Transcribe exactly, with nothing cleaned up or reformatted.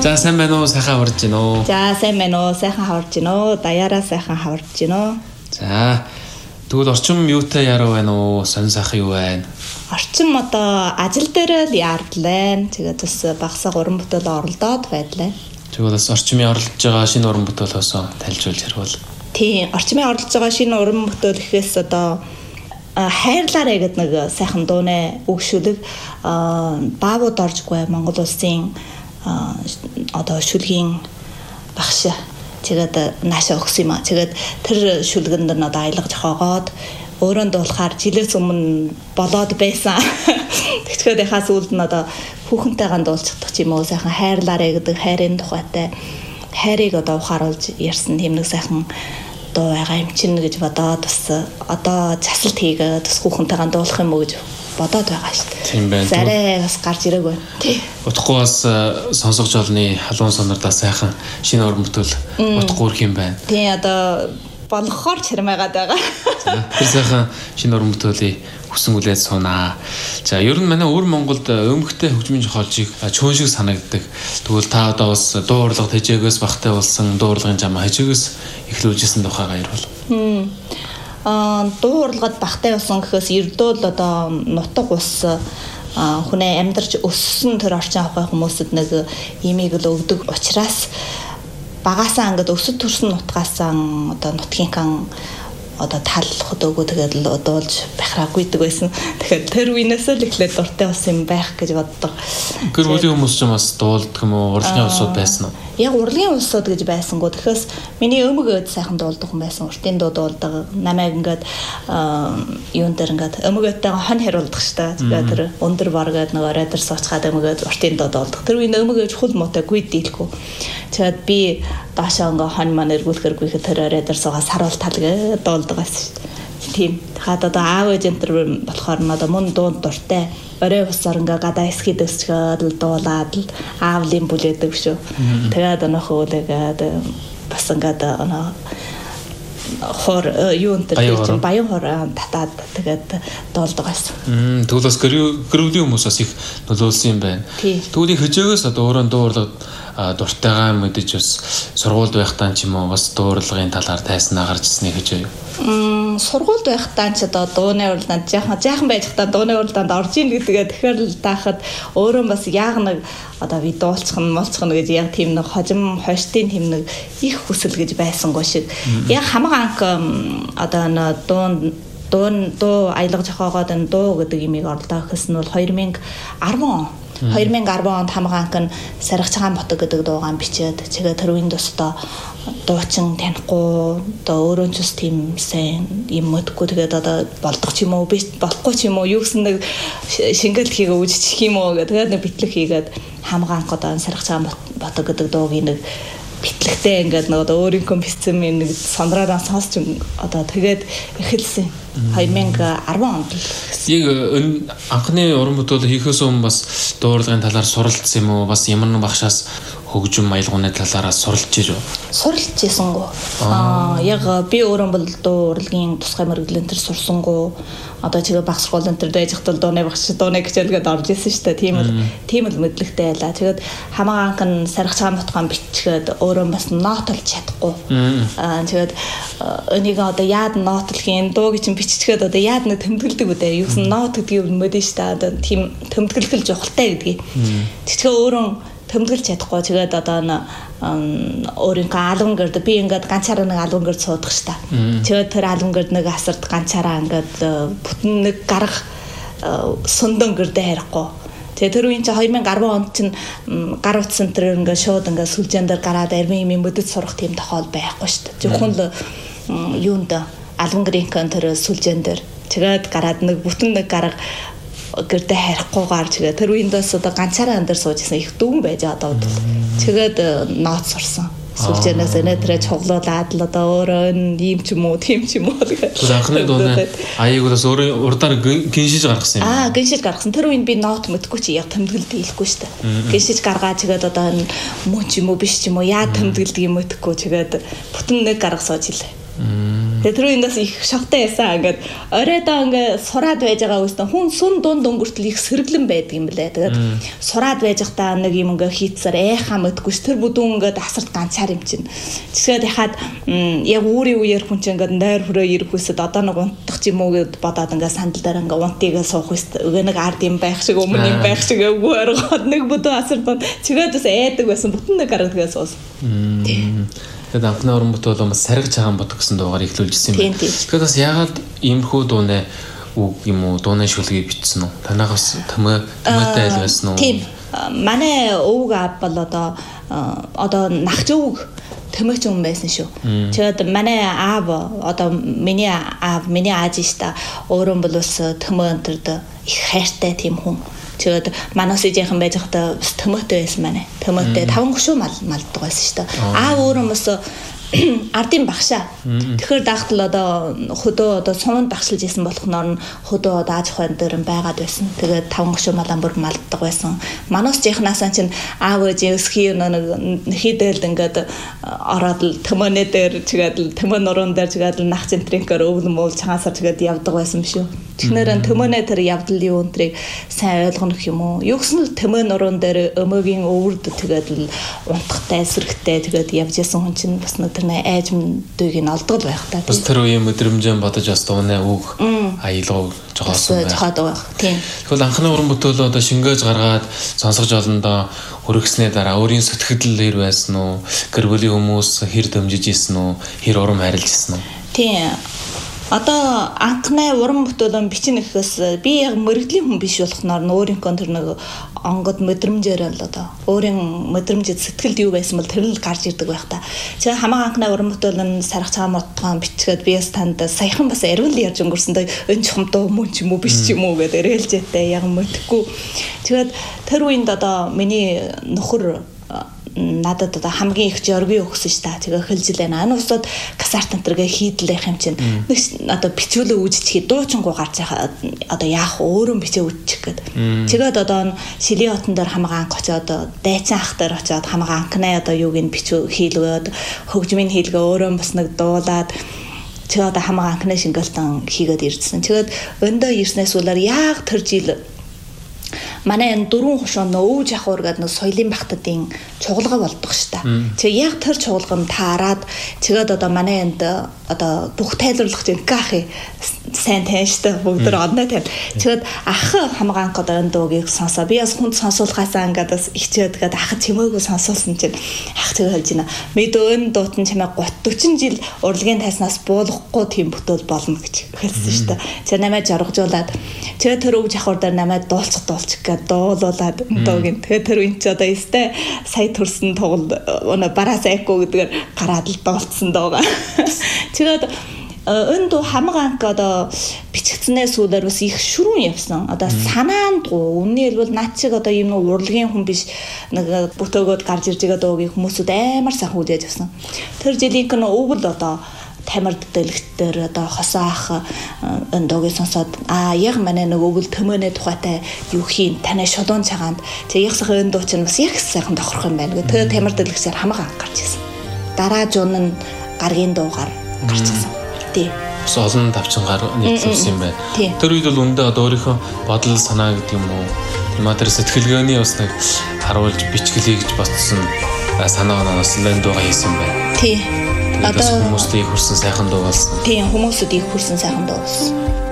За сайн байна уу? Сайхан хаварж байна уу? За сайн байна уу? Сайхан хаварж байна уу? Даяараа сайхан хаварж байна уу? За тэгвэл орчин юутай яруу байна уу? Сонь сайхан юу байна? Орчин одоо ажил дээр л яардлаа. Тэгээд бас багсаа уран бүтээл оролдоод байдлаа. Тэгвэл бас орчмын оролдож байгаа шинэ уран бүтээлөөс тайлжуулж ярил. Тийм, орчмын оролдож байгаа шинэ уран бүтээл гэхээс одоо хайрлаарэ гэдэг нэг сайхан дууны өгшүүлэг баавууд оржгүй Монгол улсын одоо шүлгийн багш тэгээд наашаа өгсөн юм аа. Тэгээд тэр шүлгэнд нь одоо аялгаж хогоод өөрөө дуулахаар жилээс өмнө болоод байсан. Тэгэхээр яхаас үлд нь одоо хүүхэнтэйгээ дуулчихдаг ч юм уу сайхан хайрлаарэ гэдэг хайрын тухайтай хайрыг одоо ухааруулж ярьсан тийм нэг сайхан дуу байгаа юм чинь гэж бодоод бас одоо засалт хийгээд бас хүүхэнтэйгээ дуулах юм уу гэж бодоод байгаа шүү дээ. Тийм байна. Зарай бас гарч ирэг байна. Тий. Утгагүй бас сонсогч олны халуун сонордоо сайхан шинэ уран бүтээл утгагүй ирэх юм байна. Тий одоо болгохоор чармайгаад байгаа. Тэр сайхан шинэ уран бүтээлийг хүсэн үлээд сунаа. За ер нь манай өвөр Монголд өмгтэй хөгжмийн зохиолчийг чөөн шиг санагддаг. Тэгвэл та одоо бас дуу урлаг тэжээгээс багтай болсон дуу урлагын жамаа хажигээс эхлүүлжсэн тухайгаа ярил. Хм. Аа дуу урлагад багтай болсон гэхээс ердөө л одоо нутаг ус хүнээ амьдарч өссөн тэр орчин авах хүмүүсд нэг имийг л өгдөг учраас багасаа ингээд өсөд төрсөн нутгаасаа одоо нутгийнхаа одоо тал хөдөөгөө тэгээд л дуулж бахраагүй гэдэг байсан. Тэгэхээр тэр үеэс л эхлээд дуртай болсон юм байх гэж боддог. Гэр бүлийн хүмүүс ч бас дуулдаг юм уу? Урлагийн улсууд байсан уу? Яг урлагийн улсууд гэж байсангүй. Тэгэхээс миний өмгөөд сайхан дуулдаг хүн байсан. Уртын дуу дуулдаг. Намайг ингээд юун дээр ингээд өмгөөдтэйгээ хон хариулдаг штэ. Тэгээд тэр өндөр бор гэдэг нэг орой дээр сууцгаад өмгөөд уртын дуу дуулдаг. Тэр үеийн өмгөөж хул муутай гүйд дийлэхгүй. Тэгээд би доошоо ингээ хон маань эргүүлэхээр гүйхэд тэр орой дээр суугаа саруул талгээ дуулдаг байсан шүү дээ. Тийм. Хаад одоо аав ээжэнтэр болохоор нь одоо мөн дуунд дуртай. Орой усаар ингээ гадаа эсхийд өсчөөд дуулаад л аавлын бүлээдэг шүү. Тэгээд өнөөхөө үлээгээд бас ингээд оноо хор юун дээр чинь баян хор татаад тэгээд дуулдаг байсан. Мм тэгвэл бас гэрүүлийн хүмүүс бас их нөлөөлсөн юм байна. Тэгвэл хажоогоос одоо өөрөө дуурлаад дуртайгаа мэдэж бас сургуульд байхдаа ч юм уу бас дуурлагын талаар тайснаа гарч ирсний гэж юу? Мм сургуульд байхдаа ч одоо дууны уралдаанд жаахан жаахан байж хата дууны уралдаанд орж ийн гэдгээ тэгэхээр л таахад өөрөө бас яг нэг одоо би дуулчих нь молчих нь гэж яг тийм нэг хожим хойштын тийм нэг их хүсэл гэж байсангүй шиг. Яг хамаг анх одоо н дуун дуун дуу аялгаж хогоод энэ дуу гэдэг имийг орлоо гэсэн нь бол хоёр мянга арван он хоёр мянга арван онд хамгаанк нь Сарих цагаан ботог гэдэг дуугаан бичээд тэгээ тэр үеийн дустаа дуучин танихгүй одоо өөрөө ч бас тийм сайн юм мэдгүй тэгээд одоо болдог ч юм уу би болохгүй ч юм уу юу гэсэн нэг шингэлт хийгээ үжчих юм уу гэдэг тэгээд нэг битлэг хийгээд хамгаанк одоо Сарих цагаан ботог гэдэг дуугийн нэг битлэгтэй ингээд нэг одоо өөрийнхөө бицсэн юм нэг сондраараа сонсч одоо тэгээд эхэлсэн хоёр мянга арван онд. Яг анхны уран бүтээл хийхээс өмнө бас дуурлагын талаар суралцсан юм уу? Бас ямар нэгэн багшаас хөгжим аялгауны талаараа суралж ирв. Суралж ирсэнгүү. Аа яг би өөрөө бол дуурлагын тусгай мэргэжлийн төр сурсангуу. Одоо чигээ багш сургуулийн төр байж хатал дууны багш дууны хичээлгээд орж исэн шүү дээ. Тийм л тийм л мэдлэгтэй байлаа. Тэгээд хамаа анх нь Сарих цагаан ботгоон бичгээд өөрөө бас нотлж чадахгүй. Аа тэгээд энийг одоо яад нотлох юм дууг чинь биччихээд одоо яад нэг тэмдэглэдэг үдэ. Юусэн нот гэдгийг мэдэн шүү дээ. Одоо тийм тэмдэглэл жохолтой гэдгийг. Тэгэхээр өөрөө тэмдэглэж чадахгүй. Тэгээд одоо өөрийнхөө албан гэрд би ингээд ганцаараа нэг албан гэрд суудах ш та. Тэгээд тэр албан гэрд нэг асарт ганцаараа ингээд бүтэн нэг гарах сундан гэрдээ харихгүй. Тэгээд тэр үеийн чинь хоёр мянга арван онд чинь гар утсан тэр ингээд шууд ингээд сүлжээн дээр гараад армийн юм мэдэж сурах тийм тохиол байхгүй ш та. Зөвхөн л юунд албан гэрийн тэр сүлжээн дээр тэгээд гараад нэг бүтэн нэг гарах гэрдээ харихгүй гарч тэгээ тэр үеиндээс одоо ганцаараа અંદર суужсэн их дүүн байж одоо тэгээд ноот сурсан. Сүлжээнээс энэтрэ чуглуулаад л одоо өөрөө ийм ч юм уу тийм ч юм уу тэгээд анхны дууны аяыг бас өөрөө урдаар гиншиж гаргасан юм. Аа гиншиж гаргасан. Тэр үеийн би ноот мэдгүй чи яг тэмдэглэлд хийхгүй шүү дээ. Гиншиж гаргаад тэгээд одоо мөн ч юм уу биш ч юм уу яа тэмдэглэдэг юм мэдгүй тэгээд бүтэн нэг гаргасаж илээ. Тэгээ тэр үндээс их шоктой байсан. Ингээд оройдоо ингээд сураад байж байгаа үстэн хүн сүн дунд өнгөртөл их сэргэлэн байдаг юм блэ. Тэгээд сураад байж байхдаа нэг юм ингээд хийцээр айхаа мэдгүй ш тэр бүдүүн ингээд асарт ганцаар юм чинь. Жишээд яхаад яг өөрийн үеэр хүн чинь ингээд нойр хөрөө ирэх үсэд одоо нэг унтах юм уу гэд бодоод ингээд сандал дээр ингээд унтыгаа суух үст өгөө нэг ард юм байх шиг өмнө юм байх шиг өвгөө оргоод нэг бүдүүн асарт чигээд бас айдаг байсан бүтэн нэг гаргадгаас уус. Тийм. Тэгээд анхны уран бүтээл бол саргиж байгаа бод гэсэн дуугаар эхлүүлжсэн юм. Тэгэхээр бас яагаад иймэрхүү дууны үг юм уу дууны шүлгийг бичсэн үү? Танайх бас төмөө төмөөтэй айл байсан уу? Тийм. Манай өвөг аав бол одоо одоо нахч өвөг төмөөч юм байсан шүү. Тэгээд манай аав одоо миний аав миний ааж штэ өөрөө бол бас төмөө өнтерд их хайртай тийм хүн. Тэгээд манаас ижийнхэн байж хата төмөөтэй байсан манай. Төмөөтэй таван гушуу мал малддаг байсан шүү дээ. Аа өөрөө мөс ардын багшаа. Тэгэхээр дагтал одоо хөдөө одоо суманд багшлж исэн болохоор хөдөө одоо ааж ахуйн дээр байгаад байсан. Тэгээд таван гушуу малан бүр малддаг байсан. Манаас ижийнхнаас чинь аав ээж өсхий нэг хийдэл ингээд ороод төмөнөө дээр чигээд төмөн нуруунд дээр чигээд нах центрингээр өвлөн мөөл чагаасаар чигээд явдаг байсан шүү. Тэгэхээр төмөнөө тэр явдал юу өнтрийг сайн ойлгох юм уу? Юу гэсэн л төмөн нуруунд дээр өмөөгийн өвөрд тэгээд л унтахтай эсрэгтэй тэгээд явж исэн хүн чинь бас нэг тэрний айжмдыг нь олдгол байх та. Бас тэр үеийн мэдрэмжэн бодож бас дууны үг аялал жогоосон байх. Жохоод байх. Тийм. Тэгвэл анхны уран бүтээл одоо шингээж гаргаад сонсгож олондоо хөргөснээ дараа өөрийн сэтгэл хэр байсан уу? Гэр бүлийн хүмүүс хэр дэмжиж исэн үү? Хэр урам харилж исэн үү? Тийм. Одоо анхны уран бүтээлэн бичнэ гэхээс би яг мөрөгдлийн хүн биш болохноор өөрийнхөө тэр нэг онгод мэдрэмжээр л одоо өөрийн мэдрэмжэд сэтгэлд юу байсан бол тэр л гарч ирдэг байх та. Тэгээ хамаа анхны уран бүтээлэн сарах цаам утгаан бичгээд би бас танд саяхан бас ариун ярьж өнгөрсөндөө энэ чухамдаа мөн ч юм уу биш ч юм уу гэдэг ээлжээтэй яг мэдэхгүй. Тэгээд тэр үеинд одоо миний нөхөр надад одоо хамгийн их жоргийн өгсөн ш та. Тэгээ хэлжил байна. Энэ усод касарт энтергээ хийдлэх юм чинь нэг одоо бичүүлээ үүжчих дуучингуу гарч яхаа одоо яах өөрөө бичээ үүжчих гээд. Тэгээд одоо шилийн хотон дээр хамгаан анх очоод дайцсан ах дээр очоод хамгаан анхнаа одоо юуг нь бичүү хийлгээд хөгжмийн хийлгээ өөрөө бас нэг дуулаад тэгээд одоо хамгаан анхны шингэлтэн хийгээд ирсэн. Тэгээд өндөө ирснээс улаар яг тэр жил манай энэ дөрвөн хушуун өвж ахуур гэдэг нэг соёлын багтдын чугалга болдог ш та. Тэгээ яг тэр чугалганд таарад тэгээд одоо манай энд одоо бүх тайлбарлах чинь кахи сайн тааштай бүгд төр одной тавь. Тэгээд ах хамгаан одоо энэ дуугийг сонсоо. Би бас хүнд сонсуулахаасаа ингээд бас ичээд тэгээд ах чимээгүй сонсуулсан чинь ах тэгээд хэлж байна. Мэд өн дуутан чимээ гутван жил урлагийн тайснаас буулгахгүй тийм бүтээл болно гэж хэлсэн ш та. Тэгээ намайг жаргажуулаад тэгээд тэр өвж ахуур дээр намайг дуулчих дуулчих гэдэг дуулуулаад дуугийн. Тэгээд тэр үн чи одоо өстэй сая төрсөн тугал өнө бараас айхгүй гэдгээр гараад л дуулцсан дуугаа. Тэгээд энэ дуу хамгаанк одоо бичигдснээ сүүлээр бас их шүрүүн явсан. Одоо санаанд гоо үнний хэлбэл над чиг одоо юм нэг урлагийн хүн биш нэг бүтээгөөд гарч ирж байгаа дуугийн хүмүүсүүд амар сайхан үдээж авсан. Тэр жилийнх нь өвөл одоо тамирд дэлгтэр одоо хосоох энэ дуугийг сонсоод аа яг манай нэг өвөл төмөнөө тухайтай юу хийн танай шулуун цагаанд тэг яг сайхан энэ дуу чинь бас яг сайхан тохирох юм байна. Тэгээд тамирд дэлгчээр хамгаан гарч ирсэн. Дараа жун нь гаргийн дуугаар гарч ирсэн. Тий. Бас олон давчингаар нийтлүүлсэн юм байна. Тэр үед бол үндэ одоо өөрийнхөө бодол санаа гэдэг юм уу? Има тэр сэтгэлгээний бас нэг харуулж бичгэлээ гэж бодсон санаа оноос л энэ дуугаа хийсэн байна. Тий. Одоо хүмүүст их хүрсэн сайхан дуу болсон. Тийм хүмүүсд их хүрсэн сайхан дуу болсон.